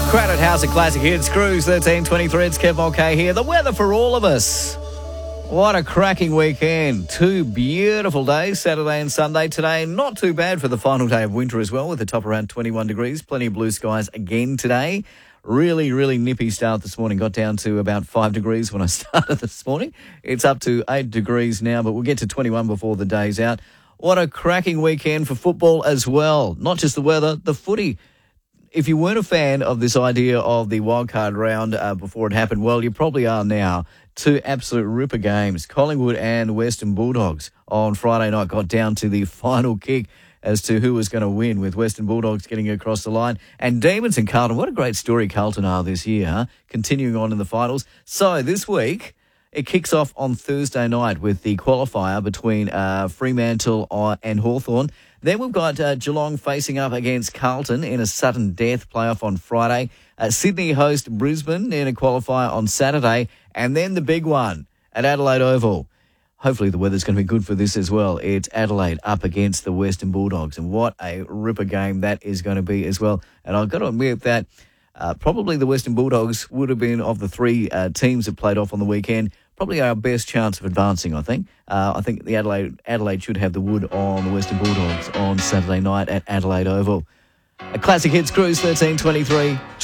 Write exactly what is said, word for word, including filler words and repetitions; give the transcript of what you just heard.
Crowded House of Classic Hits, Cruise thirteen twenty-three. It's Kev Mulcahy here. The weather for all of us. What a cracking weekend. Two beautiful days, Saturday and Sunday. Today, not too bad for the final day of winter as well, with the top around twenty-one degrees. Plenty of blue skies again today. Really, really nippy start this morning. Got down to about five degrees when I started this morning. It's up to eight degrees now, but we'll get to twenty-one before the day's out. What a cracking weekend for football as well. Not just the weather, the footy. If you weren't a fan of this idea of the wildcard round uh, before it happened, well, you probably are now. Two absolute ripper games. Collingwood and Western Bulldogs on Friday night got down to the final kick as to who was going to win, with Western Bulldogs getting across the line. And Demons and Carlton, what a great story Carlton are this year, huh? Continuing on in the finals. So this week, it kicks off on Thursday night with the qualifier between uh, Fremantle and Hawthorn. Then we've got uh, Geelong facing up against Carlton in a sudden death playoff on Friday. Uh, Sydney host Brisbane in a qualifier on Saturday. And then the big one at Adelaide Oval. Hopefully the weather's going to be good for this as well. It's Adelaide up against the Western Bulldogs. And what a ripper game that is going to be as well. And I've got to admit that uh, probably the Western Bulldogs would have been, of the three uh, teams that played off on the weekend, probably our best chance of advancing, I think. Uh, I think the Adelaide Adelaide should have the wood on the Western Bulldogs on Saturday night at Adelaide Oval. A Classic Hits Cruise thirteen twenty-three.